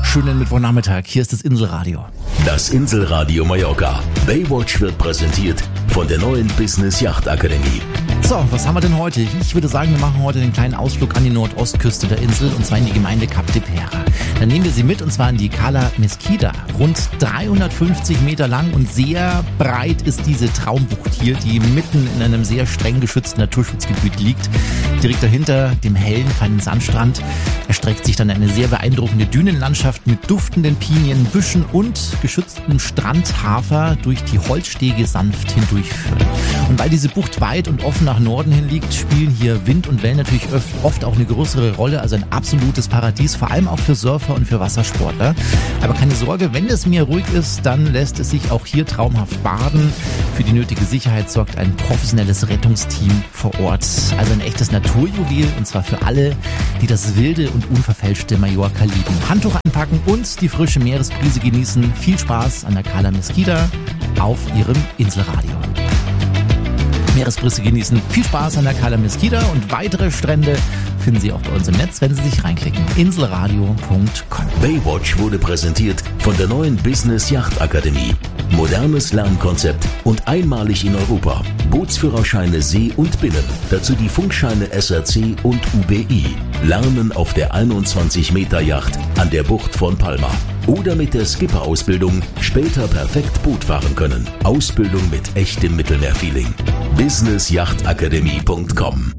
Schönen Mittwochnachmittag, hier ist das Inselradio. Das Inselradio Mallorca. Baywatch wird präsentiert von der neuen Business Yacht Akademie. So, was haben wir denn heute? Ich würde sagen, wir machen heute den kleinen Ausflug an die Nordostküste der Insel und zwar in die Gemeinde Cap de Pera. Dann nehmen wir Sie mit und zwar in die Cala Mesquida. Rund 350 Meter lang und sehr breit ist diese Traumbucht hier, die mitten in einem sehr streng geschützten Naturschutzgebiet liegt. Direkt dahinter, dem hellen, feinen Sandstrand, erstreckt sich dann eine sehr beeindruckende Dünenlandschaft mit duftenden Pinien, Büschen und geschütztem Strandhafer durch die Holzstege sanft hindurchführen. Und weil diese Bucht weit und offen nach Norden hin liegt, spielen hier Wind und Wellen natürlich oft auch eine größere Rolle, also ein absolutes Paradies, vor allem auch für Surfer und für Wassersportler. Aber keine Sorge, wenn das Meer ruhig ist, dann lässt es sich auch hier traumhaft baden. Für die nötige Sicherheit sorgt ein professionelles Rettungsteam vor Ort. Also ein echtes Naturjuwel und zwar für alle, die das wilde und unverfälschte Mallorca lieben. Handtuch anpacken und die frische Meeresbrise genießen. Viel Spaß an der Cala Mesquida auf Ihrem Inselradio. Meeresbrise genießen. Viel Spaß an der Cala Mesquida und weitere Strände finden Sie auch bei uns im Netz, wenn Sie sich reinklicken. Inselradio.com. Baywatch wurde präsentiert von der neuen Business Yacht Akademie. Modernes Lernkonzept und einmalig in Europa. Bootsführerscheine See und Binnen. Dazu die Funkscheine SRC und UBI. Lernen auf der 21-Meter-Yacht an der Bucht von Palma. Oder mit der Skipper-Ausbildung später perfekt Boot fahren können. Ausbildung mit echtem Mittelmeerfeeling. businessyachtakademie.com